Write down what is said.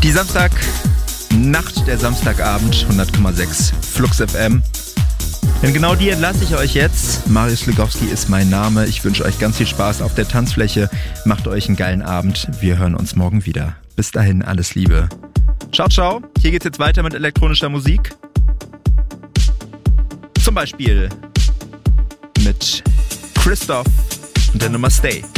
Die Samstagnacht, der Samstagabend, 100,6 Flux FM. Denn genau die entlasse ich euch jetzt. Marius Lugowski ist mein Name. Ich wünsche euch ganz viel Spaß auf der Tanzfläche. Macht euch einen geilen Abend. Wir hören uns morgen wieder. Bis dahin, alles Liebe. Ciao, ciao. Hier geht's jetzt weiter mit elektronischer Musik. Zum Beispiel mit Christoph und der Nummer Stay.